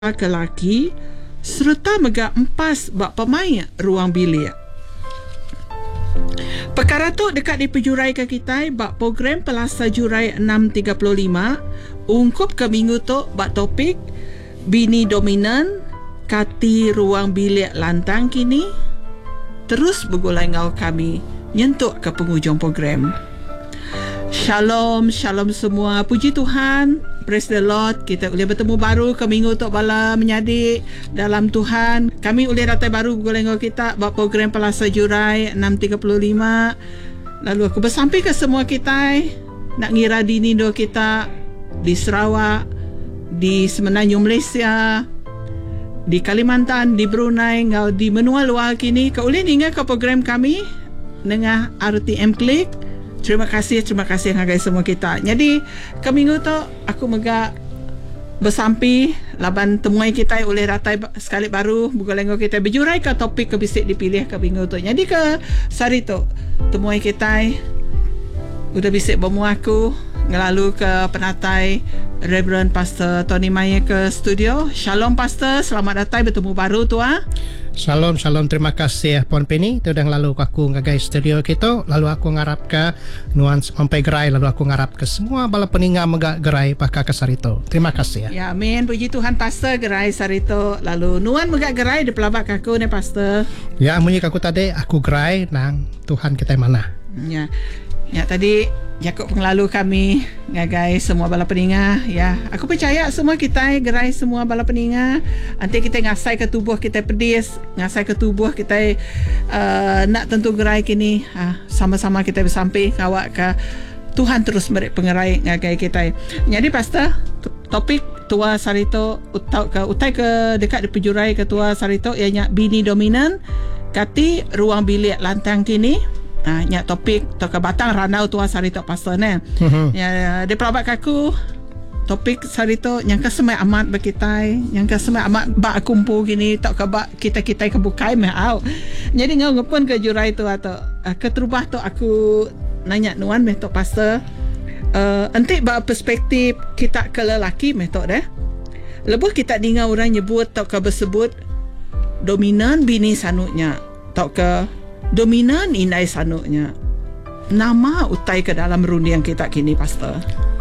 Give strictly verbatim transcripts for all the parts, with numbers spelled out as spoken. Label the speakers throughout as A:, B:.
A: ke laki serta megak empas bak pemain ruang bilik. Perkara tu dekat di pejurai ke kita bak program Pelasa Jurai enam tiga lima ungkup ke minggu tu bak topik bini dominan kati ruang bilik lantang kini. Terus bergulai ngau kami nyentuk ke penghujung program. Shalom, shalom semua. Puji Tuhan, praise the Lord. Kita boleh bertemu baru ke minggu tu bala menyadik dalam Tuhan. Kami boleh datang baru bergulai ngau kita buat program Pelasa Jurai enam tiga lima. Lalu aku bersampai ke semua kita nak ngira dini do kita di Sarawak, di Semenanjung Malaysia, di Kalimantan, di Brunei, ngau di menua luar kini. Kau boleh ingat ke program kami dengan R T M Click. Terima kasih, terima kasih ngagai semua kita. Jadi, ke minggu tu aku megak bersampi laban temuai kita oleh ratai sekali baru buka-lenggo kita berjurai ke topik ke bisik dipilih ke minggu tu. Jadi ke sari tu temuai kita udah bisik bermu aku ngelalu ke penatai Reverend Pastor Tony Maya ke studio. Shalom Pastor, selamat datang bertemu baru tu ah.
B: Shalom, shalom, terima kasih Puan Penny. Itu dah lalu aku ngagai studio kita. Lalu aku ngarap ke nuans sampai gerai. Lalu aku ngarap ke semua bala peninga megak gerai pakak ke Sarito. Terima kasih ya.
A: Ya, amin. Puji Tuhan Pastor gerai Sarito. Lalu nuan megak gerai di pelabak aku ni Pastor.
B: Ya, munyi aku tadi aku gerai nang Tuhan kita mana.
A: Ya. Ya tadi Jakob penglalu kami ngagai semua bala peninga ya. Aku percaya semua kita gerai semua bala peninga. Nanti kita ngasai ke tubuh kita pedis, ngasai ke tubuh kita uh, nak tentu gerai kini uh, sama-sama kita bersampai kawak ke Tuhan terus beri pengerai ngagai kita. Jadi Pastor, topik tua Sarito utau ke utai ke dekat di pejurai ke tua Sarito ianya bini dominan kati ruang bilik lantang kini. Ah, nya topik to ke batang ranau tua Sarito Pastor ne. Uh-huh. Ya di pelabak aku topik Sarito yang kesemai amat bekitai, yang kesemai amat bak kumpul gini tok ke bak kita-kita ke bukai meh au. Jadi ngau ngepun ke jurai tu atau uh, keterubah tu aku nanya nuan meh tok Pastor. Uh, enti bak perspektif kita ke lelaki meh tok deh. Lebuh kita dengar orang nyebut tok ke bersebut dominan bini sanuknya tok ke dominan indai sanuknya. Nama utai ke dalam rundiang kita kini Pastor.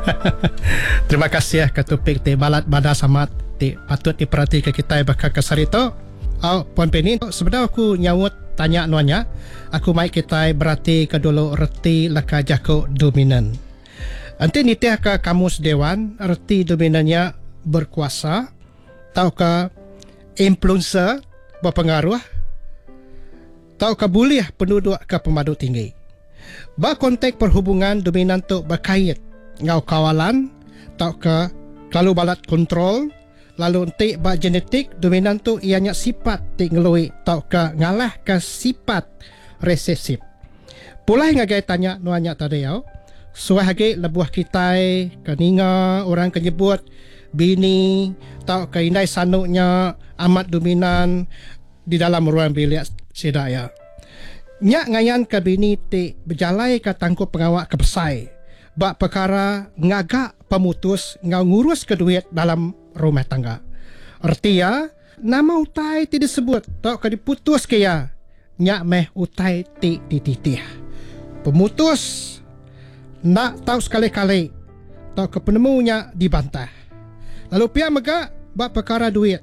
B: Terima kasih ya ke topik te balat bada samat te patut diperhati ke kita bakal ke Sarito. Oh, Puan Penny, sebenarnya aku nyawut tanya nuanya. Aku mai kita berarti ke dulu reti laka jako dominan. Nanti nitiah ke kamus dewan reti dominannya berkuasa atau ke influencer berpengaruh atau ke boleh penduduk ke pemadu tinggi. Ba konteks perhubungan dominan tu berkait ngau kawalan atau ke lalu balat kontrol lalu entik ba genetik dominan tu ianya sifat tik ngelui atau ke ngalah ke sifat resesif. Pulai ngagai tanya nuanya tadi yau. Suai hagi lebuah kita keninga orang kenyebut bini atau ke indai sanuknya amat dominan di dalam ruang bilik sedaya. Nyak ngayan ke bini ti berjalai ke tangkup pengawak ke besai. Bak perkara ngagak pemutus ngau ngurus ke duit dalam rumah tangga. Artinya, nama utai ti disebut tak ke diputus ke ya. Nyak meh utai ti dititih. Pemutus nak tahu sekali-kali tak ke penemunya dibantah. Lalu pihak megak bak perkara duit.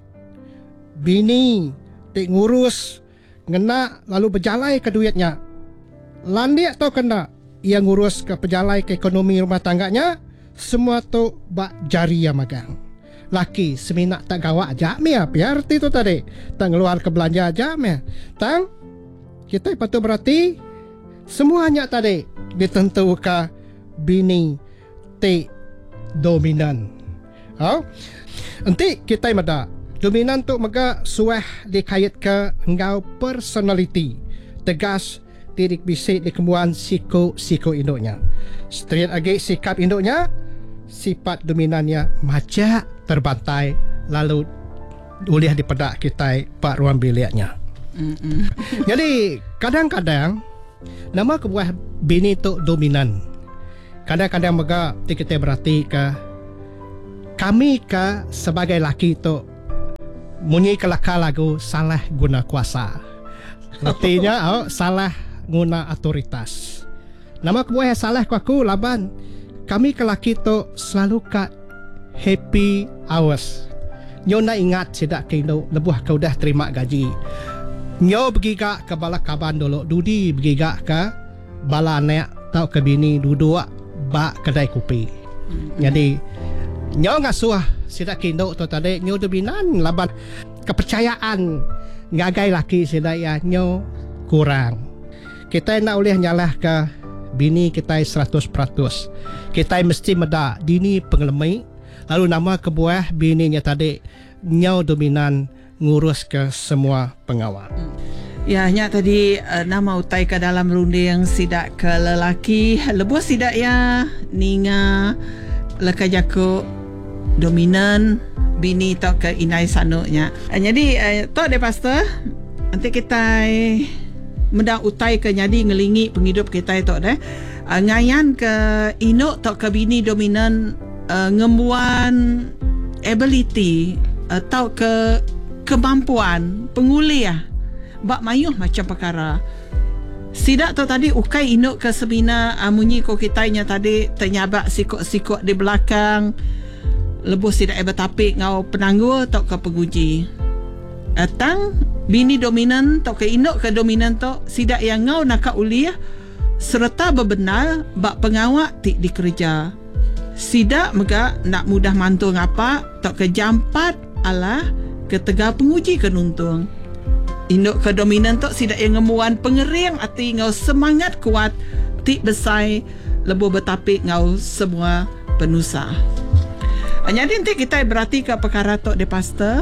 B: Bini ti ngurus ngena lalu berjalai ke duitnya. Landik atau kena ia ngurus ke pejalai ke ekonomi rumah tangganya, semua tu bak jari yang magang. Laki seminak tak gawak aja mia biar itu tadi. Tak ngeluar ke belanja aja mia. Tang kita patut berarti semuanya tadi ditentukan bini ti dominan. Oh, nanti kita mada dominan tu mega suah dikait ke engkau personality. Tegas tirik bisik di kemuan siko-siko induknya. Straight agi sikap induknya, sifat dominannya majak terbantai lalu boleh dipedak kita pak ruang biliknya. Jadi kadang-kadang nama kebuah bini tu dominan. Kadang-kadang mega kita berarti ke kami ke sebagai laki tu Munyi kelakar lagu salah guna kuasa. Artinya oh, salah guna otoritas. Nama kebuah yang salah ku aku laban. Kami kelaki tu selalu kat happy hours. Nyo nak ingat sedak kino lebuh kau dah terima gaji. Nyo bergigak ke bala kaban dulu. Dudi bergigak ke bala anak tau ke bini duduk bak kedai kopi. Jadi nyo ngasuh sedak kino tu tadi nyo dominan laban kepercayaan ngagai laki sedak ya nyo kurang. Kita nak boleh nyalah ke bini kita seratus peratus. Kita mesti meda dini pengelemi. Lalu nama kebuah bininya tadi nyo dominan ngurus ke semua pengawal.
A: Ya, hanya tadi uh, nama utai ke dalam runding sidak ke lelaki. Lebuh sidak ya ninga leka jako dominan bini tau ke inai sanuknya. Uh, jadi uh, tok de pastor nanti kita mendang utai ke nyadi ngelingi penghidup kita tok deh. Uh, ngayan ke inuk tok ke bini dominan uh, ngembuan ability atau ke kemampuan penguliah bak mayuh macam perkara sidak tu tadi ukai inuk ke semina amunyi ko kitanya tadi ternyabak sikok-sikok di belakang lebuh sidak eba tapik ngau penanggur tok ke penguji atang bini dominan tok ke inuk ke dominan tok sidak yang ngau nak uliah serta bebenar bak pengawak tik di kerja sidak mega nak mudah mantu ngapa tok ke jampat alah ketega penguji kenuntung induk ke dominan tok sidak yang ngemuan pengering ati ngau semangat kuat tik besai lebuh betapik ngau semua penusa. Jadi nanti kita berarti ke perkara tok de pastor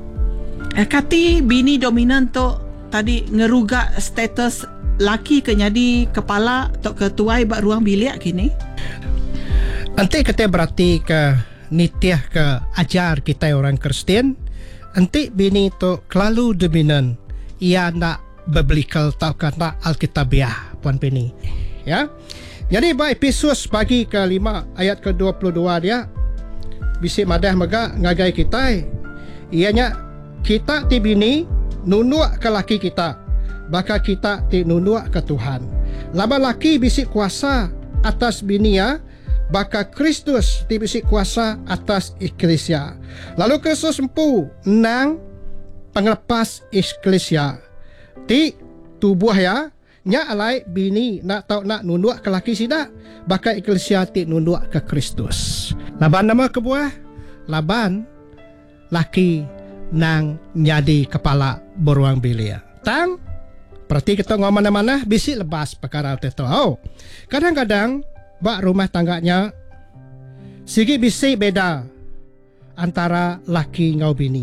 A: eh, kati bini dominan tok tadi ngerugak status laki ke nyadi kepala tok ketuai bak ruang bilik kini.
B: Nanti kita berarti ke nitiah ke ajar kita orang Kristen. Nanti bini tu kelalu dominan. Ia nak biblical tau kata Alkitabiah puan Penny. Ya. Jadi ba Efesus bagi ke lima ayat ke dua puluh dua dia bisik madah mega ngagai kita. Ianya kita ti bini nunuk ke laki kita. Baka kita ti nunuk ke Tuhan. Laba laki bisik kuasa atas bini ya. Baka Kristus ti bisik kuasa atas eklesia. Lalu Kristus empu nang penglepas eklesia. Ti tubuh ya nya alai bini nak tau nak nunduk ke laki sida. Baka eklesia ti nunduk ke Kristus. Laban nama kebuah laban laki nang nyadi kepala beruang bilia. Tang berarti kita ngomong mana-mana bisik lebas perkara itu. Oh, kadang-kadang bak rumah tangganya segi bisik beda antara laki ngau bini.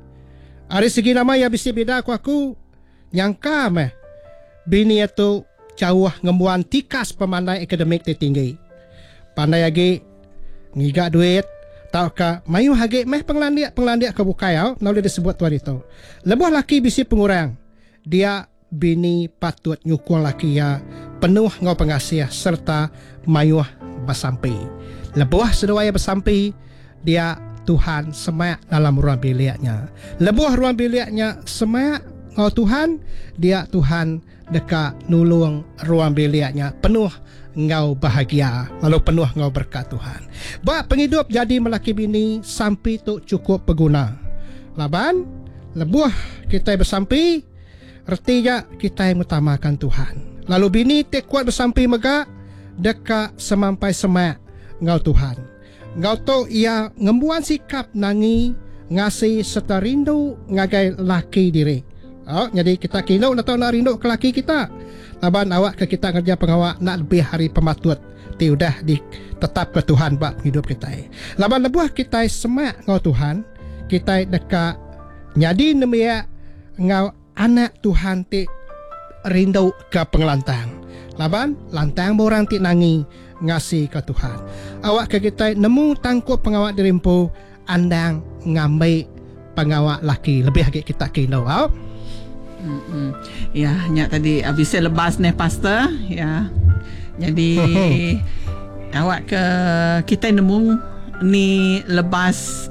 B: Ada segi nama ya bisik beda aku aku nyangka meh bini itu jauh ngembuan tikas pemandai akademik tertinggi. Pandai lagi ngigak duit tau ka mayu hage meh penglandiak penglandiak kebukayau noleh disebut tuan itu. Lebuh laki bisik pengurang. Dia bini patut nyukung laki ya penuh ngau pengasih serta mayuh bersampai. Lebuh sedawaya bersampai dia Tuhan semak dalam ruang biliknya. Lebuh ruang biliknya semak ngau Tuhan dia Tuhan dekat nulung ruang biliknya penuh ngau bahagia lalu penuh ngau berkat Tuhan. Bak penghidup jadi melaki bini sampai tu cukup berguna. Laban lebuh kita bersampai artinya kita yang utamakan Tuhan. Lalu bini tak kuat bersampai megak dekat semampai semak ngau Tuhan. Ngau tu ia ngembuan sikap nangi ngasih serta rindu ngagai laki diri. Oh, jadi kita kilo nak tahu nak rindu ke laki kita. Laban awak ke kita kerja pengawak nak lebih hari pematut. Ti udah ditetap ke Tuhan bak hidup kita. Laban lebuh kita semak ngau Tuhan, kita dekat nyadi nemia ngau anak Tuhan ti rindu ke pengelantang. Laban lantang borang ti nangi ngasih ke Tuhan. Awak ke kita nemu tangkup pengawak dirimpu andang ngambil pengawak laki lebih lagi kita kino. Oh.
A: Mm-mm. Ya, nyak tadi habisnya lepas nih pastor ya. Jadi awak ke kita nemu ni lepas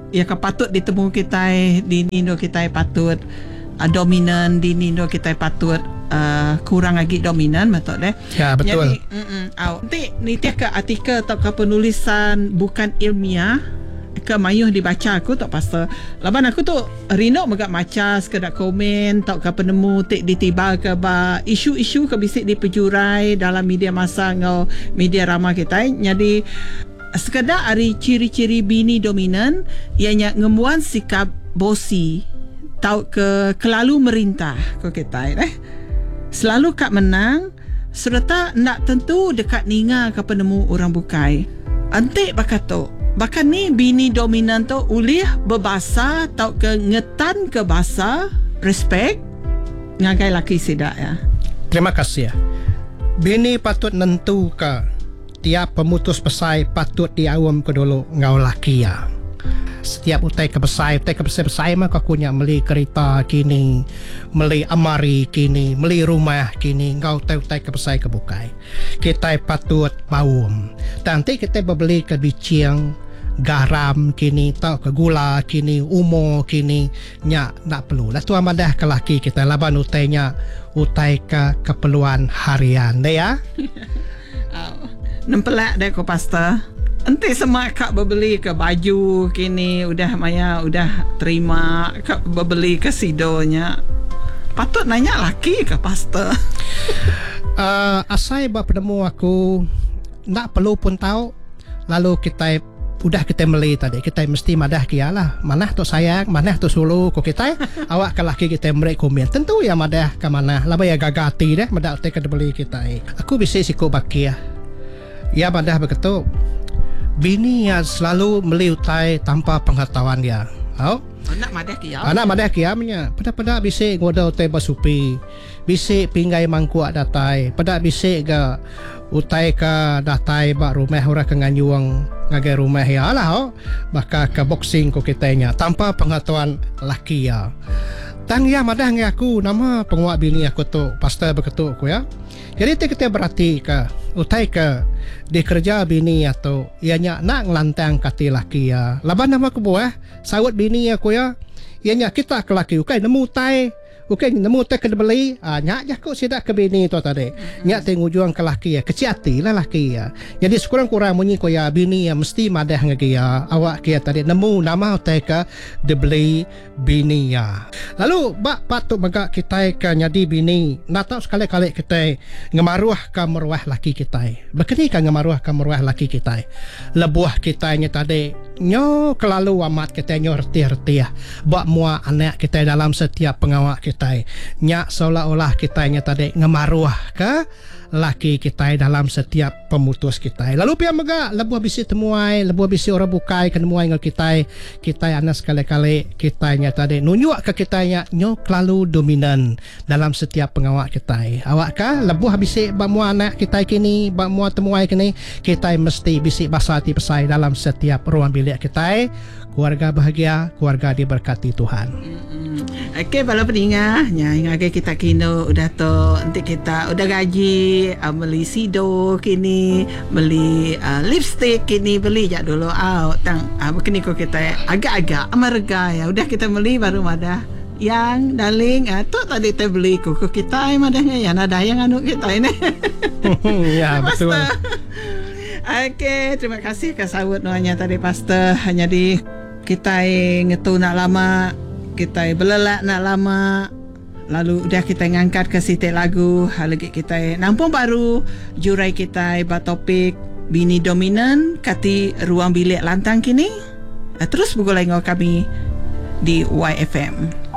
A: ya ka patut ditemu kita di nindo kita patut uh, dominan di nindo kita patut uh, kurang lagi dominan betul deh.
B: Ya betul.
A: Jadi au nanti ni tiap ke artikel atau ke penulisan bukan ilmiah ke mayuh dibaca aku tak pasal. Laban aku tu rino megak maca sekedar komen tak ke penemu tik ditiba ke ba isu-isu ke bisik di pejurai dalam media masa ngau media ramah kita. Jadi sekadar ari ciri-ciri bini dominan ianya ngemuan sikap bosi tau ke kelalu merintah ko kita eh selalu kak menang serta nak tentu dekat ninga ke penemu orang bukai antik bakato bahkan ni bini dominan tu ulih berbahasa tau ke ngetan ke bahasa respect ngagai laki sidak ya.
B: Terima kasih ya. Bini patut nentu ke tiap pemutus pesai patut diawam ke dulu ngau laki ya. Setiap utai ke pesai, utai ke pesai-pesai mah aku nya meli kereta kini, meli amari kini, meli rumah kini, ngau utai-utai ke pesai ke bukai. Kita patut mawum. Nanti kita beli ke biciang garam kini, tau ke gula kini, umo kini, nya nak perlu. Lah tu amadah ke laki kita laban utainya utai ke keperluan harian deh ya.
A: Nempelak deh ko pastor. Enti semua kak berbeli ke baju kini udah maya udah terima kak berbeli ke sidonya. Patut nanya laki ke pastor.
B: uh, asai buat penemu aku nak perlu pun tahu lalu kita udah kita beli tadi kita mesti madah kia lah mana tu sayang mana tu sulu ko kita awak ke laki kita merek komen tentu ya madah ke mana laba ya gagati deh madah te ke beli kita aku bisa siko bakia ya madah begitu bini yang selalu meliutai tanpa pengetahuan dia oh
A: anak madah kia
B: anak madah kia punya pada-pada bisa ngoda utai basupi bisa pinggai mangkuak datai pada bisa ga utai ka datai ba rumah ora ke nganyuang ngagai rumah ya lah oh baka ke boxing ko kitanya tanpa pengetahuan laki ya tang ya madah ngi aku nama penguak bini aku tu pastor begitu aku ya jadi kita berarti ka utai ka di kerja bini atau ianya nak ngelantang kati laki ya laban nama aku buah sawut bini aku ya ianya kita ke laki ukai nemu tai ukai nemu tai ke beli ah nyak jakuk sidak ke bini tu tadi nyak tengok juang ke laki ya kecil hati lah laki ya jadi sekurang-kurang munyi ko ya bini ya mesti madah ngagi ya awak kia tadi nemu nama utai ke dibeli bini ya lalu bak patut megak kita ke nyadi bini nak tahu sekali-kali kita ngemaruah ke meruah laki kita berkini kan ngemaruah ke meruah laki kita lebuah kita nya tadi nyo kelalu amat kita nyo reti-reti ya buat mua anak kita dalam setiap pengawak kita nyak seolah-olah kita nya tadi ngemaruah ke laki kita dalam setiap pemutus kita lalu pihak mega lebuah bisi temuai lebuah bisi orang bukai kenemuai ngel kita kita anak sekali-kali kita nya tadi nunjuk ke kita nya nyo kelalu dominan dalam setiap pengawak kita awak ka lebuah bisi bak mua anak kita kini bak mua temuai kini kita mesti bisi basati pesai dalam setiap ruang bilik kita keluarga bahagia keluarga diberkati Tuhan.
A: Okey, kalau peningah nya ingat kita kino udah tu nanti kita udah gaji uh, beli sido kini beli uh, lipstick kini beli jak dulu out tang uh, begini kok kita agak-agak amarga ya udah kita beli baru madah yang darling uh, tu tadi kita beli kok kita madahnya ya nada yang anu kita ini.
B: Ya betul.
A: Okey, terima kasih kasawut noanya tadi pastor hanya di kita ngetu nak lama kita belelak nak lama lalu udah kita ngangkat ke sitik lagu lagi kita nampung baru jurai kita ba topik bini dominan kati ruang bilik lantang kini terus bergulai dengan kami di Y F M.